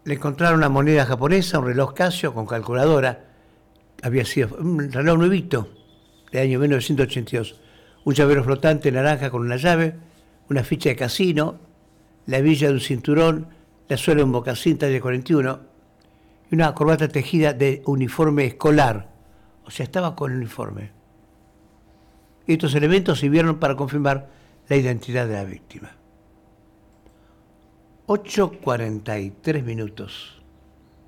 Le encontraron una moneda japonesa, un reloj Casio con calculadora. Había sido un reloj nuevito, de año 1982. Un llavero flotante naranja con una llave, una ficha de casino, la hebilla de un cinturón, la suela de un mocasín talle 41 y una corbata tejida de uniforme escolar. O sea, estaba con el uniforme. Estos elementos sirvieron para confirmar la identidad de la víctima. 8:43 minutos.